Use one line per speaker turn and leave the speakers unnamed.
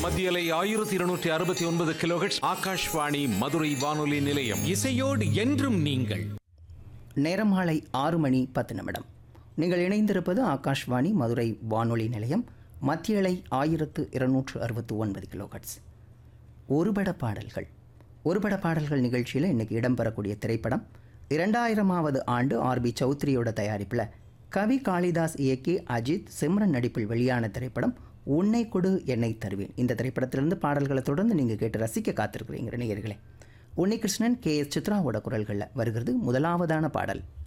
மத்தியலை 1269 கிலோஹெர்ட்ஸ் ஆகாஷ்வாணி மதுரை வானொலி நிலையம்.
இசையோடு என்றும் நீங்கள்.
நேரம் மாலை 6:10. நீங்கள் இணைந்திருப்பது ஆகாஷ்வாணி மதுரை வானொலி நிலையம். மத்தியலை 1269 கிலோஹெர்ட்ஸ். ஒருபட பாடல்கள் நிகழ்ச்சியில் இன்றைக்கி இடம்பெறக்கூடிய திரைப்படம் 2000ஆவது ஆண்டு ஆர்பி சௌத்ரியோட தயாரிப்பில் கவி காளிதாஸ் இயக்கி அஜித் சிம்ரன் நடிப்பில் வெளியான திரைப்படம் உன்னை கொடு என்னை தருவேன். இந்த திரைப்படத்திலிருந்து பாடல்களை தொடர்ந்து நீங்கள் கேட்டு ரசிக்க காத்திருக்கிறீங்க நேயர்களே. உன்னிகிருஷ்ணன், KS சித்ராவோட குரல்களில் வருகிறது முதலாவதான பாடல்.